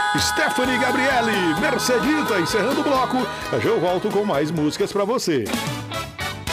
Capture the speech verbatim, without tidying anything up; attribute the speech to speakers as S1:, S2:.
S1: Stephanie Gabriele, Mercedita, encerrando o bloco. Já eu volto com mais músicas pra você.